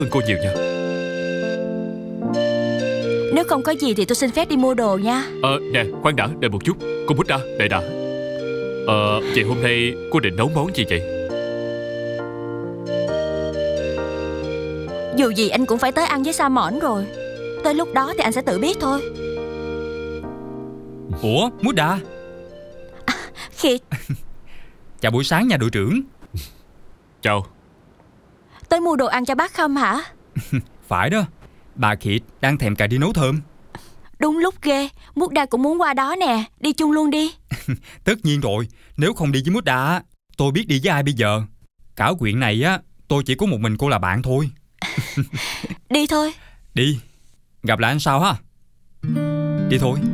ơn cô nhiều nha. Nếu không có gì thì tôi xin phép đi mua đồ nha. Nè, khoan đã, đợi một chút. Cô Buddha, đợi đã. Vậy hôm nay cô định nấu món gì vậy? Dù gì anh cũng phải tới ăn với Salmon rồi. Tới lúc đó thì anh sẽ tự biết thôi. Ủa, Buddha. Khịt. Chào buổi sáng nha đội trưởng. Chào. Tới mua đồ ăn cho bác Khâm hả? Phải đó, bà Khịt đang thèm cà ri nấu thơm. Đúng lúc ghê, Buddha cũng muốn qua đó nè. Đi chung luôn đi. Tất nhiên rồi, nếu không đi với Buddha, tôi biết đi với ai bây giờ. Cả quyện này á, tôi chỉ có một mình cô là bạn thôi. Đi thôi. Đi, gặp lại anh sau ha. Đi thôi.